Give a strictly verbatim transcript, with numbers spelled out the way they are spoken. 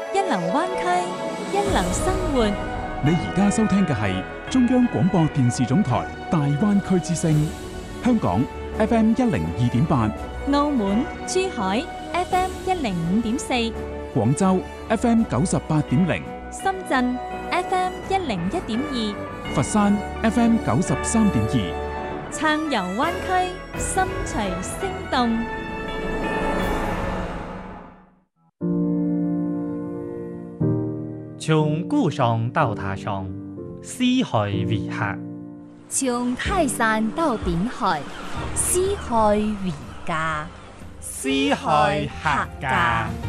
一流灣區，一流生活。 你而家收聽嘅係中央廣播電視總台大灣區之聲，香港 F M 一零二點八， 澳門、珠海 F M 一零五點四， 廣州 F M 九十八點零， 深圳 F M 一零一點二， 佛山 F M 九十三點二。 暢遊灣區，心隨聲動。 從故鄉到他鄉，四海為客； 從泰山到濱海，四海為家。 四海客家。